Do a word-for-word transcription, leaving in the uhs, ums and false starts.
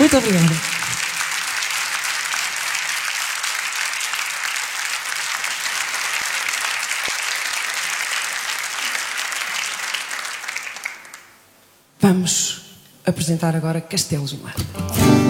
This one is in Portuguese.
Muito obrigada. Vamos apresentar agora Castelos do Mar.